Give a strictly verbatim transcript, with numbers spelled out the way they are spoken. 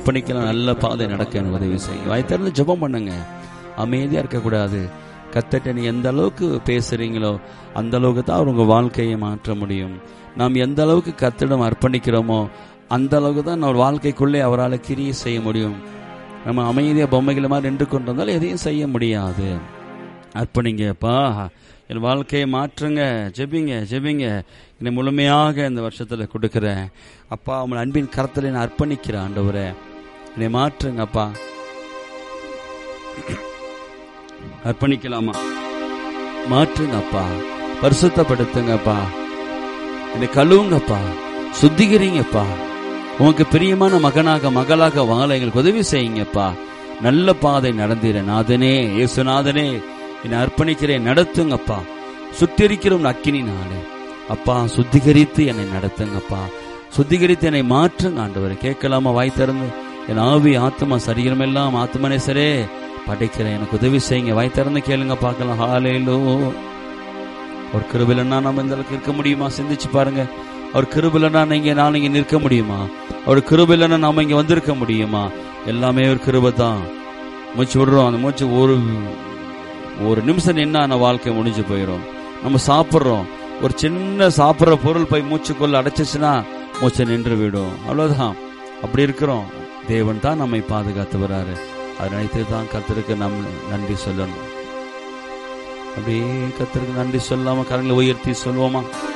அர்ப்பணிக்கலாம், நல்ல பாதை நடக்க எனக்கு உதவி செய்யுங்க. வாய் திறந்து ஜெபம் பண்ணுங்க, அமைதியா இருக்கக்கூடாது. கர்த்தர்ட்ட நீ எந்த அளவுக்கு பேசுறீங்களோ அந்த அளவுக்கு தான் அவர் உங்க வாழ்க்கையை மாற்ற முடியும். நாம் எந்த அளவுக்கு கர்த்தரிடம் அர்ப்பணிக்கிறோமோ அந்த அளவுக்கு தான் நம்ம வாழ்க்கைக்குள்ளே அவரால் கிரியை செய்ய முடியும். நம்ம அமைதியா பொம்மைகளை மாதிரி நின்று கொண்டு வந்தாலும் எதையும் செய்ய முடியாது. அர்ப்பணிங்கப்பா, என் வாழ்க்கையை மாற்றுங்க, ஜெபிங்க ஜெபிங்க. என்னை முழுமையாக இந்த வருஷத்துல கொடுக்கிறேன் அப்பா, உங்கள் அன்பின் கரத்தில் நான் அர்ப்பணிக்கிறேன் ஆண்டவரே, என்னை மாற்றுங்க அப்பா. அர்ப்பணிக்கலாமா? மாற்றுங்கப்பா, பரிசுத்தப்படுத்துங்கப்பா, என்னை கழுவுங்கப்பா, சுத்திகரிங்கப்பா. உனக்கு பிரியமான மகனாக மகளாக வாழ எங்களுக்கு உதவி செய்யுங்கப்பா. நல்ல பாதை நடந்திர நாதனே, இயேசுநாதனே, என்னை அர்ப்பணிக்கிறேன், நடத்துங்கப்பா. சுத்திகரிக்கிறோம் அக்கினினாலே அப்பா, சுத்திகரித்து என்னை நடத்துங்கப்பா. சுத்திகரித்து என்னை மாற்றுங்க ஆண்டவரே. கேட்கலாமா? வாய் திறந்து என் ஆவி ஆத்மா சரீரம் எல்லாம் ஆத்மனேசரே படைக்கிறேன், எனக்கு உதவி செய்யுங்க. வாய் திறந்து கேளுங்க பார்க்கலாம். ஹல்லேலூயா. ஒரு கிருபையிலன்னா நம்ம இந்த அளவுக்கு இருக்க முடியுமா? சிந்திச்சு பாருங்க. அவர் கிருபையிலன்னா நீங்க நான் இங்க நிற்க முடியுமா? அவர் கிருபையிலன்னா நாம இங்க வந்திருக்க முடியுமா? எல்லாமே ஒரு கிருபை தான். மூச்சு விடுறோம், அந்த மூச்சு ஒரு ஒரு நிமிஷம் நின்னா அந்த வாழ்க்கை முடிஞ்சு போயிடும். நம்ம சாப்பிட்றோம், ஒரு சின்ன சாப்பிட்ற பொருள் போய் மூச்சுக்குள்ள அடைச்சிச்சுன்னா மூச்சை நின்று விடும். அவ்வளவுதான். அப்படி இருக்கிறோம். தேவன் தான் நம்மை பாதுகாத்து வராரு. அதை நினைத்து தான் கர்த்தருக்கு நம் நன்றி சொல்லணும். அப்படியே கர்த்தருக்கு நன்றி சொல்லாம கரங்களை உயர்த்தி சொல்வோமா?